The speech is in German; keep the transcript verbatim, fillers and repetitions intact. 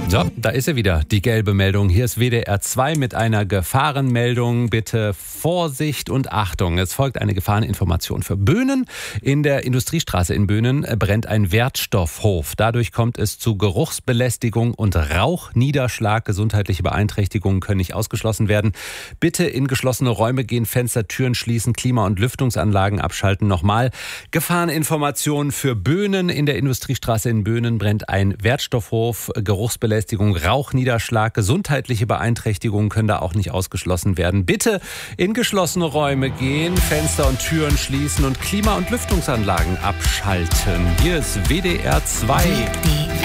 So, da ist sie wieder, die gelbe Meldung. Hier ist W D R zwei mit einer Gefahrenmeldung. Bitte Vorsicht und Achtung. Es folgt eine Gefahreninformation für Böhnen. In der Industriestraße in Böhnen brennt ein Wertstoffhof. Dadurch kommt es zu Geruchsbelästigung und Rauchniederschlag. Gesundheitliche Beeinträchtigungen können nicht ausgeschlossen werden. Bitte in geschlossene Räume gehen, Fenster, Türen schließen, Klima- und Lüftungsanlagen abschalten. Nochmal, Gefahreninformation für Böhnen. In der Industriestraße in Böhnen brennt ein Wertstoffhof. Geruchsbelästigung, Rauchniederschlag, gesundheitliche Beeinträchtigungen können da auch nicht ausgeschlossen werden. Bitte in geschlossene Räume gehen, Fenster und Türen schließen und Klima- und Lüftungsanlagen abschalten. Hier ist W D R zwei.